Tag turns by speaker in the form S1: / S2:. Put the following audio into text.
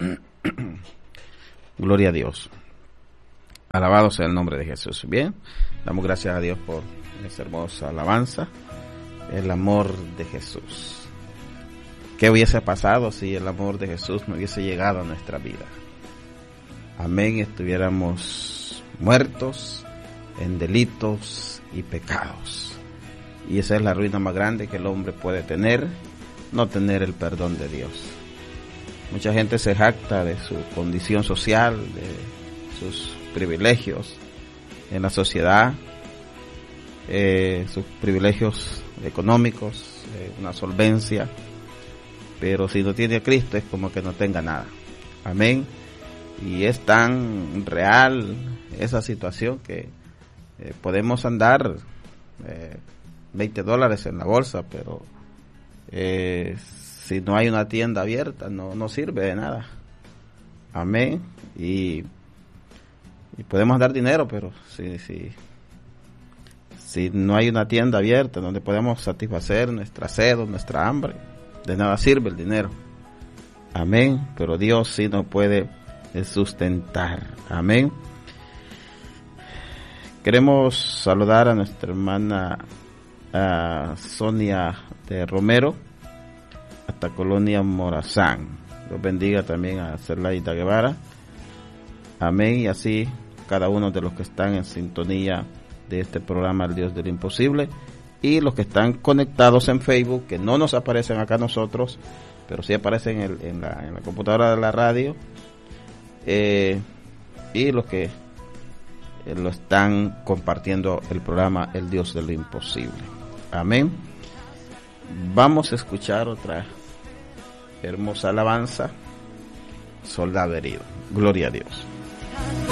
S1: Gloria a Dios. Alabado sea el nombre de Jesús. Bien, damos gracias a Dios por esa hermosa alabanza, el amor de Jesús. ¿Qué hubiese pasado si el amor de Jesús no hubiese llegado a nuestra vida? Amén, estuviéramos muertos en delitos y pecados. Y esa es la ruina más grande que el hombre puede tener, no tener el perdón de Dios. Mucha gente se jacta de su condición social, de sus privilegios en la sociedad, sus privilegios económicos, una solvencia, pero si no tiene a Cristo es como que no tenga nada. Amén. Y es tan real esa situación que podemos andar $20 en la bolsa, pero si no hay una tienda abierta no sirve de nada. Amén. Y podemos dar dinero, pero si no hay una tienda abierta donde podemos satisfacer nuestra sed o nuestra hambre, de nada sirve el dinero. Amén. Pero Dios sí nos puede sustentar. Amén. Queremos saludar a nuestra hermana Sonia de Romero, hasta Colonia Morazán. Dios bendiga también a Zelaida Guevara. Amén. Y así cada uno de los que están en sintonía de este programa El Dios del Imposible, y los que están conectados en Facebook, que no nos aparecen acá nosotros, pero sí aparecen en la computadora de la radio, y los que lo están compartiendo el programa El Dios del Imposible. Amén. Vamos a escuchar otra hermosa alabanza, Soldado Herido. Gloria a Dios.